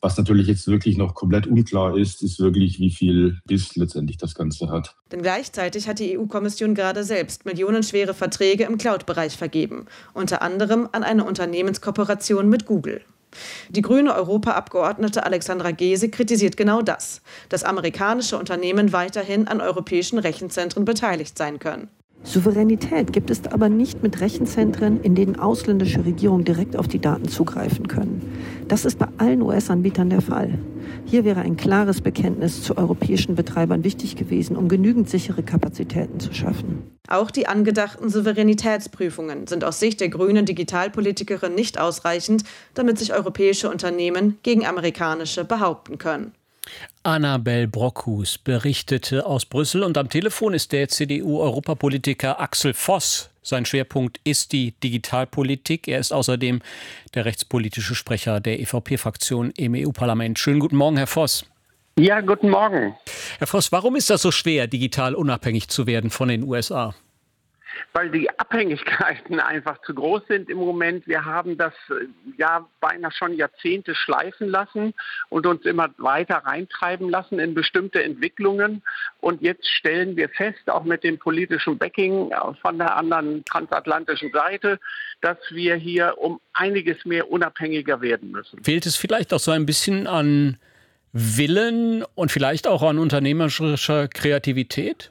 Was natürlich jetzt wirklich noch komplett unklar ist, ist wirklich, wie viel Biss letztendlich das Ganze hat. Denn gleichzeitig hat die EU-Kommission gerade selbst millionenschwere Verträge im Cloud-Bereich vergeben, unter anderem an eine Unternehmenskooperation mit Google. Die grüne Europaabgeordnete Alexandra Gese kritisiert genau das, dass amerikanische Unternehmen weiterhin an europäischen Rechenzentren beteiligt sein können. Souveränität gibt es aber nicht mit Rechenzentren, in denen ausländische Regierungen direkt auf die Daten zugreifen können. Das ist bei allen US-Anbietern der Fall. Hier wäre ein klares Bekenntnis zu europäischen Betreibern wichtig gewesen, um genügend sichere Kapazitäten zu schaffen. Auch die angedachten Souveränitätsprüfungen sind aus Sicht der grünen Digitalpolitikerin nicht ausreichend, damit sich europäische Unternehmen gegen amerikanische behaupten können. Annabel Brockhus berichtete aus Brüssel und am Telefon ist der CDU-Europapolitiker Axel Voss. Sein Schwerpunkt ist die Digitalpolitik. Er ist außerdem der rechtspolitische Sprecher der EVP-Fraktion im EU-Parlament. Schönen guten Morgen, Herr Voss. Ja, guten Morgen. Herr Voss, warum ist das so schwer, digital unabhängig zu werden von den USA? Weil die Abhängigkeiten einfach zu groß sind im Moment. Wir haben das ja beinahe schon Jahrzehnte schleifen lassen und uns immer weiter reintreiben lassen in bestimmte Entwicklungen. Und jetzt stellen wir fest, auch mit dem politischen Backing von der anderen transatlantischen Seite, dass wir hier um einiges mehr unabhängiger werden müssen. Fehlt es vielleicht auch so ein bisschen an Willen und vielleicht auch an unternehmerischer Kreativität?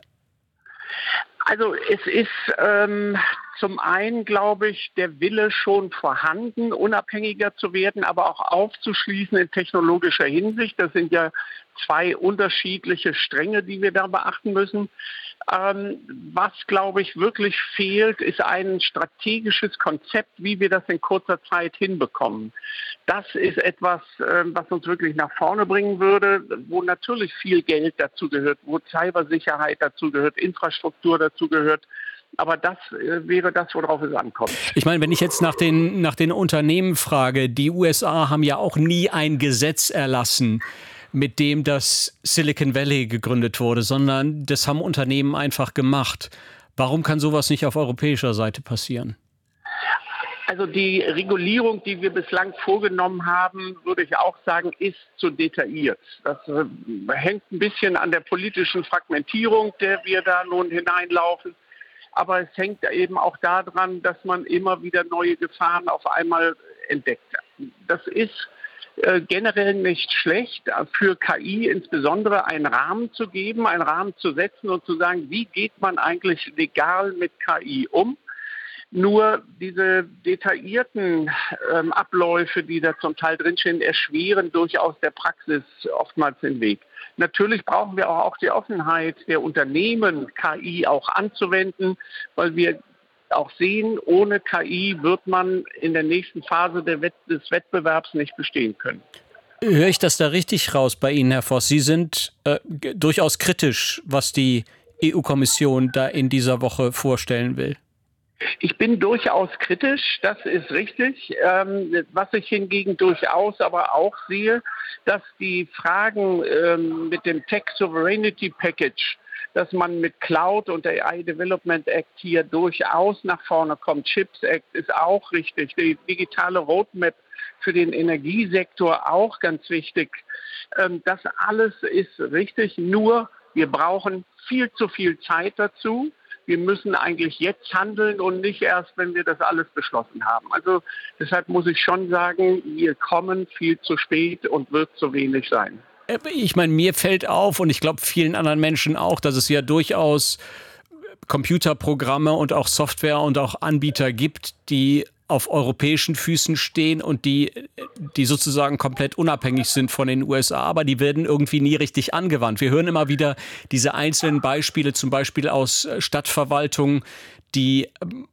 Also es ist zum einen, glaube ich, der Wille schon vorhanden, unabhängiger zu werden, aber auch aufzuschließen in technologischer Hinsicht. Das sind ja zwei unterschiedliche Stränge, die wir da beachten müssen. Was, glaube ich, wirklich fehlt, ist ein strategisches Konzept, wie wir das in kurzer Zeit hinbekommen. Das ist etwas, was uns wirklich nach vorne bringen würde, wo natürlich viel Geld dazu gehört, wo Cybersicherheit dazu gehört, Infrastruktur dazu gehört. Aber das wäre das, worauf es ankommt. Ich meine, wenn ich jetzt nach den Unternehmen frage, die USA haben ja auch nie ein Gesetz erlassen, mit dem das Silicon Valley gegründet wurde, sondern das haben Unternehmen einfach gemacht. Warum kann sowas nicht auf europäischer Seite passieren? Also die Regulierung, die wir bislang vorgenommen haben, würde ich auch sagen, ist zu detailliert. Das hängt ein bisschen an der politischen Fragmentierung, der wir da nun hineinlaufen. Aber es hängt eben auch daran, dass man immer wieder neue Gefahren auf einmal entdeckt. Das ist generell nicht schlecht, für KI insbesondere einen Rahmen zu geben, einen Rahmen zu setzen und zu sagen, wie geht man eigentlich legal mit KI um? Nur diese detaillierten Abläufe, die da zum Teil drinstehen, erschweren durchaus der Praxis oftmals den Weg. Natürlich brauchen wir auch die Offenheit der Unternehmen, KI auch anzuwenden, weil wir auch sehen, ohne KI wird man in der nächsten Phase des Wettbewerbs nicht bestehen können. Höre ich das da richtig raus bei Ihnen, Herr Voss? Sie sind durchaus kritisch, was die EU-Kommission da in dieser Woche vorstellen will. Ich bin durchaus kritisch, das ist richtig. Was ich hingegen durchaus aber auch sehe, dass die Fragen mit dem Tech Sovereignty Package, dass man mit Cloud und der AI Development Act hier durchaus nach vorne kommt. Chips Act ist auch richtig. Die digitale Roadmap für den Energiesektor auch ganz wichtig. Das alles ist richtig, nur wir brauchen viel zu viel Zeit dazu. Wir müssen eigentlich jetzt handeln und nicht erst, wenn wir das alles beschlossen haben. Also deshalb muss ich schon sagen, wir kommen viel zu spät und wird zu wenig sein. Ich meine, mir fällt auf und ich glaube vielen anderen Menschen auch, dass es ja durchaus Computerprogramme und auch Software und auch Anbieter gibt, die auf europäischen Füßen stehen und die sozusagen komplett unabhängig sind von den USA, aber die werden irgendwie nie richtig angewandt. Wir hören immer wieder diese einzelnen Beispiele, zum Beispiel aus Stadtverwaltungen, die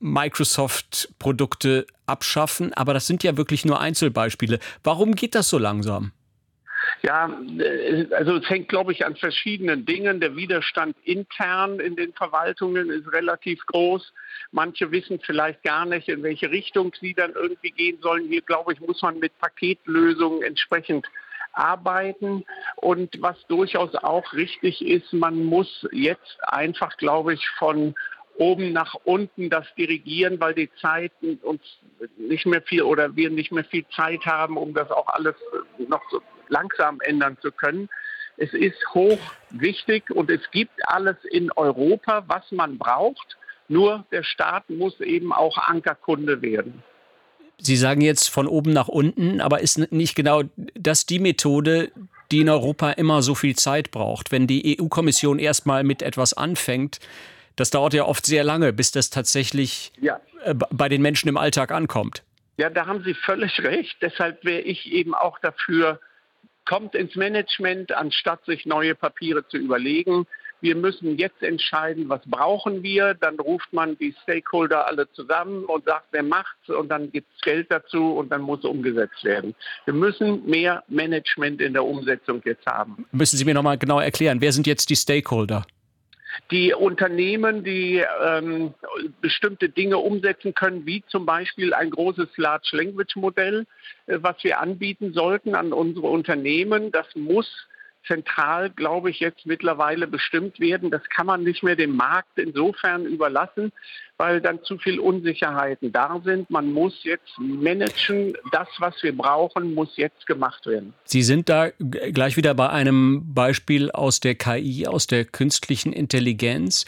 Microsoft-Produkte abschaffen, aber das sind ja wirklich nur Einzelbeispiele. Warum geht das so langsam? Ja, also es hängt, glaube ich, an verschiedenen Dingen. Der Widerstand intern in den Verwaltungen ist relativ groß. Manche wissen vielleicht gar nicht, in welche Richtung sie dann irgendwie gehen sollen. Hier, glaube ich, muss man mit Paketlösungen entsprechend arbeiten. Und was durchaus auch richtig ist, man muss jetzt einfach, glaube ich, von oben nach unten das dirigieren, weil die Zeit uns nicht mehr viel oder wir nicht mehr viel Zeit haben, um das auch alles noch so langsam ändern zu können. Es ist hoch wichtig und es gibt alles in Europa, was man braucht. Nur der Staat muss eben auch Ankerkunde werden. Sie sagen jetzt von oben nach unten, aber ist nicht genau das die Methode, die in Europa immer so viel Zeit braucht? Wenn die EU-Kommission erstmal mit etwas anfängt, das dauert ja oft sehr lange, bis das tatsächlich bei den Menschen im Alltag ankommt. Ja, da haben Sie völlig recht. Deshalb wäre ich eben auch dafür, kommt ins Management, anstatt sich neue Papiere zu überlegen. Wir müssen jetzt entscheiden, was brauchen wir. Dann ruft man die Stakeholder alle zusammen und sagt, wer macht's, und dann gibt's Geld dazu und dann muss umgesetzt werden. Wir müssen mehr Management in der Umsetzung jetzt haben. Müssen Sie mir noch mal genau erklären, wer sind jetzt die Stakeholder? Die Unternehmen, die bestimmte Dinge umsetzen können, wie zum Beispiel ein großes Large Language Modell, was wir anbieten sollten an unsere Unternehmen, das muss zentral, glaube ich, jetzt mittlerweile bestimmt werden. Das kann man nicht mehr dem Markt insofern überlassen, weil dann zu viel Unsicherheiten da sind. Man muss jetzt managen. Das, was wir brauchen, muss jetzt gemacht werden. Sie sind da gleich wieder bei einem Beispiel aus der KI, aus der künstlichen Intelligenz.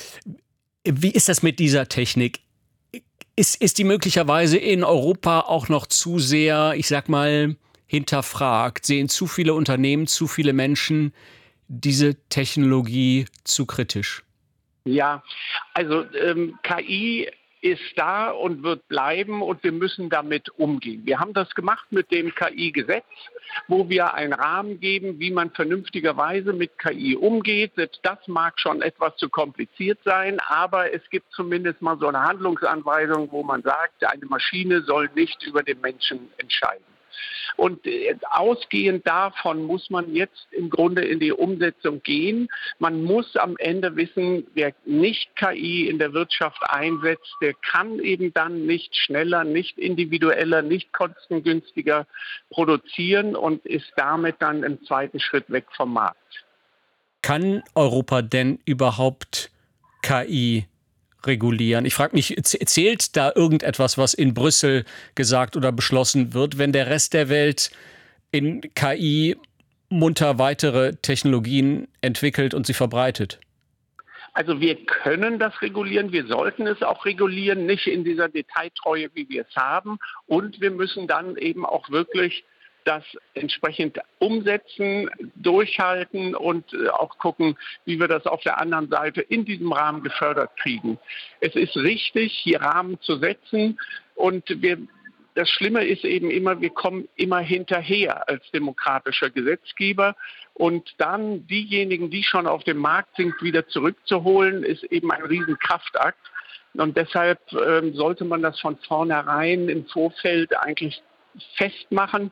Wie ist das mit dieser Technik? Ist die möglicherweise in Europa auch noch zu sehr, ich sag mal, hinterfragt? Sehen zu viele Unternehmen, zu viele Menschen diese Technologie zu kritisch? Ja, also KI ist da und wird bleiben und wir müssen damit umgehen. Wir haben das gemacht mit dem KI-Gesetz, wo wir einen Rahmen geben, wie man vernünftigerweise mit KI umgeht. Selbst das mag schon etwas zu kompliziert sein, aber es gibt zumindest mal so eine Handlungsanweisung, wo man sagt, eine Maschine soll nicht über den Menschen entscheiden. Und ausgehend davon muss man jetzt im Grunde in die Umsetzung gehen. Man muss am Ende wissen, wer nicht KI in der Wirtschaft einsetzt, der kann eben dann nicht schneller, nicht individueller, nicht kostengünstiger produzieren und ist damit dann im zweiten Schritt weg vom Markt. Kann Europa denn überhaupt KI regulieren? Ich frage mich, zählt da irgendetwas, was in Brüssel gesagt oder beschlossen wird, wenn der Rest der Welt in KI munter weitere Technologien entwickelt und sie verbreitet? Also wir können das regulieren, wir sollten es auch regulieren, nicht in dieser Detailtreue, wie wir es haben. Und wir müssen dann eben auch wirklich das entsprechend umsetzen, durchhalten und auch gucken, wie wir das auf der anderen Seite in diesem Rahmen gefördert kriegen. Es ist richtig, hier Rahmen zu setzen und das Schlimme ist eben immer, wir kommen immer hinterher als demokratischer Gesetzgeber und dann diejenigen, die schon auf dem Markt sind, wieder zurückzuholen, ist eben ein Riesenkraftakt. Und deshalb sollte man das von vornherein im Vorfeld eigentlich festmachen.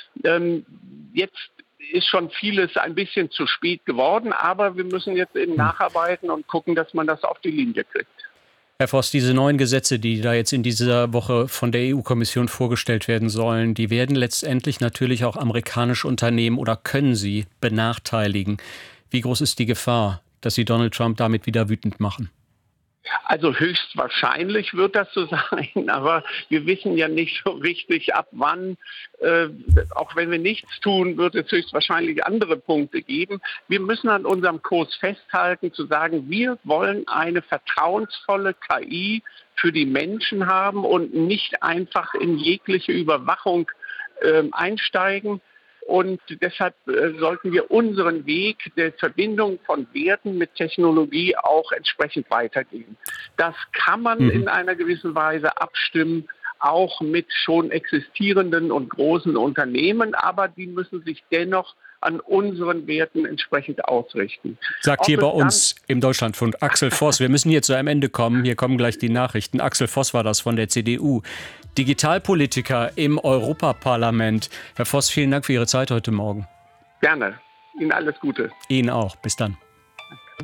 Jetzt ist schon vieles ein bisschen zu spät geworden, aber wir müssen jetzt eben nacharbeiten und gucken, dass man das auf die Linie kriegt. Herr Voss, diese neuen Gesetze, die da jetzt in dieser Woche von der EU-Kommission vorgestellt werden sollen, die werden letztendlich natürlich auch amerikanische Unternehmen oder können sie benachteiligen. Wie groß ist die Gefahr, dass sie Donald Trump damit wieder wütend machen? Also höchstwahrscheinlich wird das so sein, aber wir wissen ja nicht so richtig, ab wann, auch wenn wir nichts tun, wird es höchstwahrscheinlich andere Punkte geben. Wir müssen an unserem Kurs festhalten, zu sagen, wir wollen eine vertrauensvolle KI für die Menschen haben und nicht einfach in jegliche Überwachung einsteigen. Und deshalb sollten wir unseren Weg der Verbindung von Werten mit Technologie auch entsprechend weitergehen. Das kann man in einer gewissen Weise abstimmen, auch mit schon existierenden und großen Unternehmen, aber die müssen sich dennoch an unseren Werten entsprechend ausrichten. Sagt hier bei uns im Deutschlandfunk Axel Voss. Wir müssen hier zu einem Ende kommen. Hier kommen gleich die Nachrichten. Axel Voss war das von der CDU. Digitalpolitiker im Europaparlament. Herr Voss, vielen Dank für Ihre Zeit heute Morgen. Gerne. Ihnen alles Gute. Ihnen auch. Bis dann.